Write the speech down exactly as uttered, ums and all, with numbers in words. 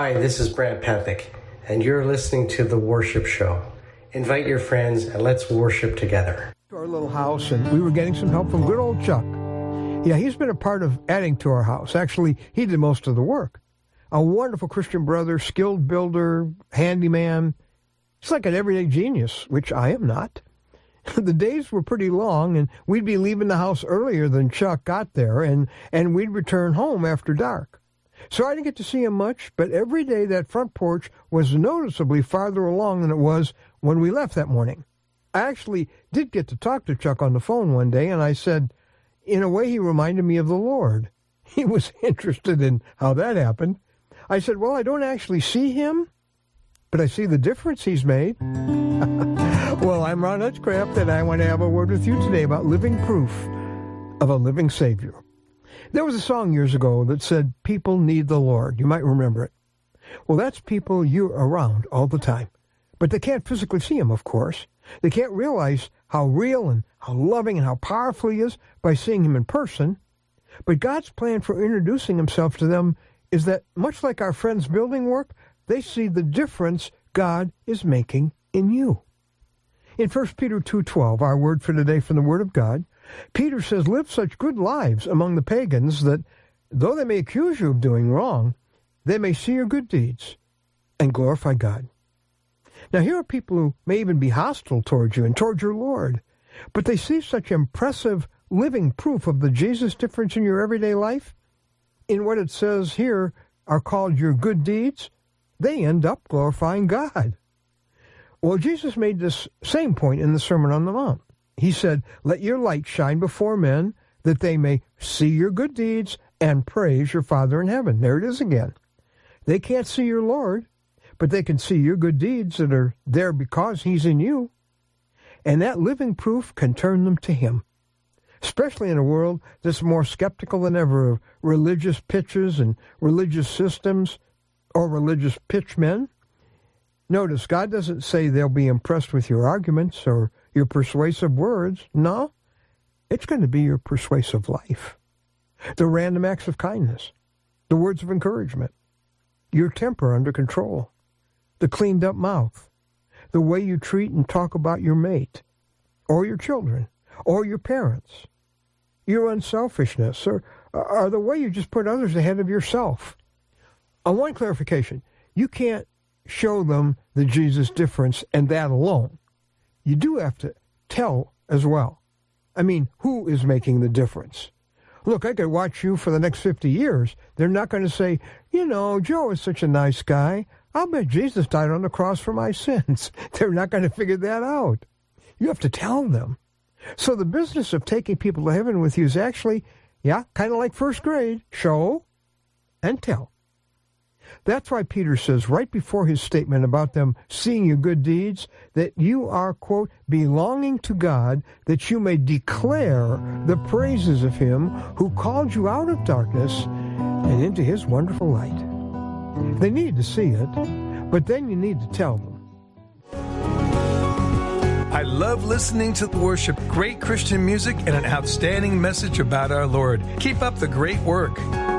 Hi, this is Brad Pethick, and you're listening to The Worship Show. Invite your friends and let's worship together. To our little house, and we were getting some help from good old Chuck. Yeah, he's been a part of adding to our house. Actually, he did most of the work. A wonderful Christian brother, skilled builder, handyman. He's like an everyday genius, which I am not. The days were pretty long, and we'd be leaving the house earlier than Chuck got there, and, and we'd return home after dark. So I didn't get to see him much, but every day that front porch was noticeably farther along than it was when we left that morning. I actually did get to talk to Chuck on the phone one day, and I said, in a way, he reminded me of the Lord. He was interested in how that happened. I said, well, I don't actually see him, but I see the difference he's made. Well, I'm Ron Hutchcraft, and I want to have a word with you today about living proof of a living Savior. There was a song years ago that said, people need the Lord. You might remember it. Well, that's people you're around all the time. But they can't physically see him, of course. They can't realize how real and how loving and how powerful he is by seeing him in person. But God's plan for introducing himself to them is that, much like our friends' building work, they see the difference God is making in you. In First Peter two twelve, our word for today from the Word of God, Peter says, live such good lives among the pagans that, though they may accuse you of doing wrong, they may see your good deeds and glorify God. Now, here are people who may even be hostile towards you and towards your Lord, but they see such impressive living proof of the Jesus difference in your everyday life. In what it says here are called your good deeds, they end up glorifying God. Well, Jesus made this same point in the Sermon on the Mount. He said, let your light shine before men, that they may see your good deeds and praise your Father in heaven. There it is again. They can't see your Lord, but they can see your good deeds that are there because he's in you. And that living proof can turn them to him, especially in a world that's more skeptical than ever of religious pitches and religious systems or religious pitchmen. Notice, God doesn't say they'll be impressed with your arguments or your persuasive words. No, it's going to be your persuasive life. The random acts of kindness, the words of encouragement, your temper under control, the cleaned up mouth, the way you treat and talk about your mate, or your children, or your parents, your unselfishness, or, or the way you just put others ahead of yourself. On one clarification, you can't show them the Jesus difference and that alone. You do have to tell as well. I mean, who is making the difference? Look, I could watch you for the next fifty years. They're not going to say, you know, Joe is such a nice guy. I'll bet Jesus died on the cross for my sins. They're not going to figure that out. You have to tell them. So the business of taking people to heaven with you is actually, yeah, kind of like first grade. Show and tell. That's why Peter says right before his statement about them seeing your good deeds, that you are, quote, belonging to God, that you may declare the praises of him who called you out of darkness and into his wonderful light. They need to see it, but then you need to tell them. I love listening to the worship, great Christian music, and an outstanding message about our Lord. Keep up the great work.